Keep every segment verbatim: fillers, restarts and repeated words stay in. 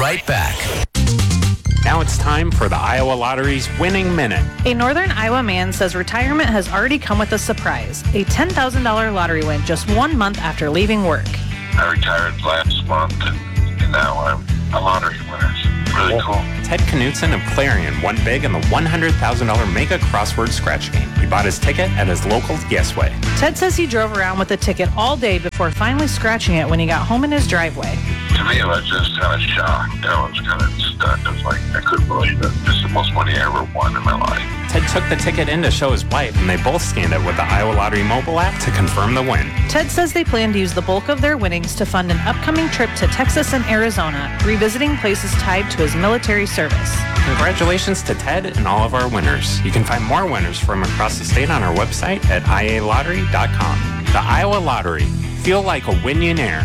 right back. Now it's time for the Iowa Lottery's Winning Minute. A northern Iowa man says retirement has already come with a surprise. A ten thousand dollars lottery win just one month after leaving work. I retired last month, and, and now I'm a lottery winner. Really cool. Ted Knutson of Clarion won big in the one hundred thousand dollars Mega Crossword Scratch game. He bought his ticket at his local Guessway. Ted says he drove around with the ticket all day before finally scratching it when he got home in his driveway. To me, I was just kind of shocked. I was kind of stunned. I was like, I couldn't believe it. This is the most money I ever won in my life. Ted took the ticket in to show his wife, and they both scanned it with the Iowa Lottery mobile app to confirm the win. Ted says they plan to use the bulk of their winnings to fund an upcoming trip to Texas and Arizona, revisiting places tied to his military service. Congratulations to Ted and all of our winners. You can find more winners from across the state on our website at I A lottery dot com. The Iowa Lottery. Feel like a winionaire.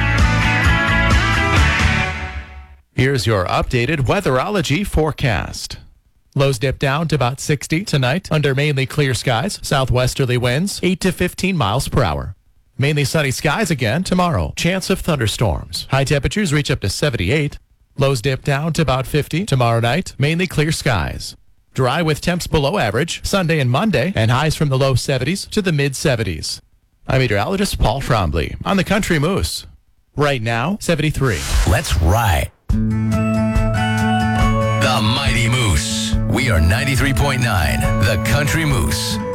Here's your updated weatherology forecast. Lows dip down to about sixty tonight under mainly clear skies. Southwesterly winds eight to fifteen miles per hour. Mainly sunny skies again tomorrow. Chance of thunderstorms. High temperatures reach up to seventy-eight. Lows dip down to about fifty tomorrow night. Mainly clear skies. Dry with temps below average Sunday and Monday, and highs from the low seventies to the mid seventies. I'm meteorologist Paul Trombley on the Country Moose. Right now, seventy-three. Let's ride. The Mighty Moose. We are ninety-three point nine, The Country Moose.